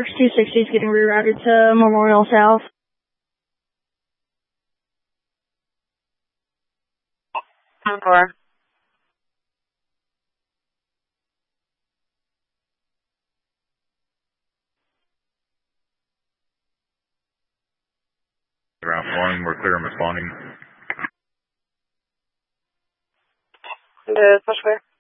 260 is getting rerouted to Memorial South. Time for. Ground 1, we're clear and responding. Push clear.